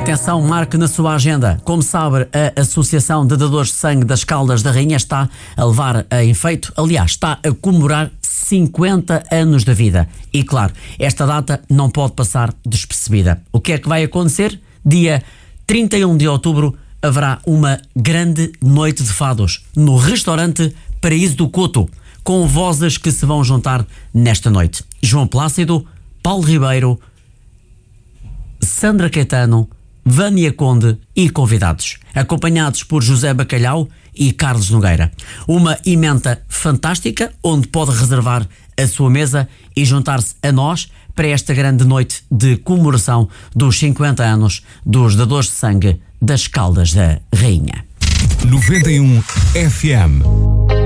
Atenção, marque na sua agenda. Como sabe, a Associação de Dadores de Sangue das Caldas da Rainha está a levar a efeito, aliás, está a comemorar 50 anos de vida. E claro, esta data não pode passar despercebida. O que é que vai acontecer? Dia 31 de outubro haverá uma grande noite de fados no restaurante Paraíso do Coto, com vozes que se vão juntar nesta noite. João Plácido, Paulo Ribeiro, Sandra Caetano, Vânia Conde e convidados, acompanhados por José Bacalhau e Carlos Nogueira. Uma emenda fantástica onde pode reservar a sua mesa e juntar-se a nós para esta grande noite de comemoração dos 50 anos dos Dadores de Sangue das Caldas da Rainha. 91 FM.